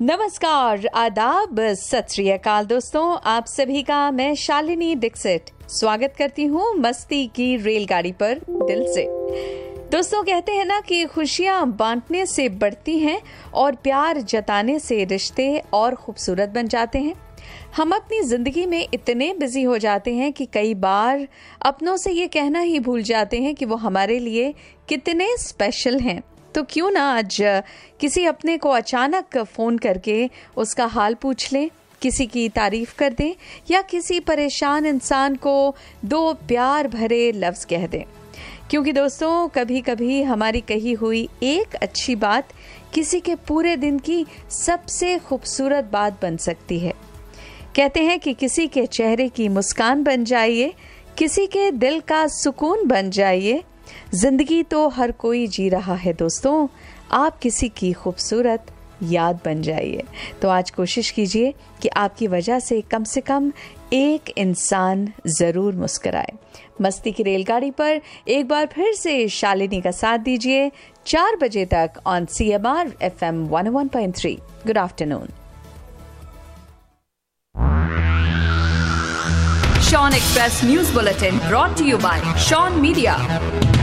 नमस्कार, आदाब, सत श्री अकाल दोस्तों, आप सभी का मैं शालिनी दीक्षित स्वागत करती हूँ मस्ती की रेलगाड़ी पर दिल से। दोस्तों, कहते हैं ना कि खुशियाँ बांटने से बढ़ती हैं और प्यार जताने से रिश्ते और खूबसूरत बन जाते हैं। हम अपनी जिंदगी में इतने बिजी हो जाते हैं कि कई बार अपनों से ये कहना ही भूल जाते हैं कि वो हमारे लिए कितने स्पेशल हैं। तो क्यों ना आज किसी अपने को अचानक फोन करके उसका हाल पूछ लें, किसी की तारीफ कर दें या किसी परेशान इंसान को दो प्यार भरे लफ्ज कह दें। क्योंकि दोस्तों, कभी कभी हमारी कही हुई एक अच्छी बात किसी के पूरे दिन की सबसे खूबसूरत बात बन सकती है। कहते हैं कि किसी के चेहरे की मुस्कान बन जाइए, किसी के दिल का सुकून बन जाइए। जिंदगी तो हर कोई जी रहा है दोस्तों, आप किसी की खूबसूरत याद बन जाइए। तो आज कोशिश कीजिए कि आपकी वजह से कम एक इंसान जरूर मुस्कुराए। मस्ती की रेलगाड़ी पर एक बार फिर से शालिनी का साथ दीजिए 4 बजे तक on CMR FM 101.3। Good afternoon. Sean Express News Bulletin brought to you by Sean Media.